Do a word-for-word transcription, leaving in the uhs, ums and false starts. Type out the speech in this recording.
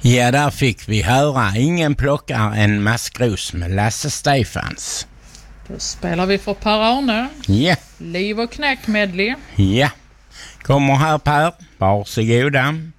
Ja, där fick vi höra Ingen plockar en maskros med Lasse Stefans. Då spelar vi för Per-Arne. Ja. Liv och knäck medley. Ja. Kommer här Per, varsågoda.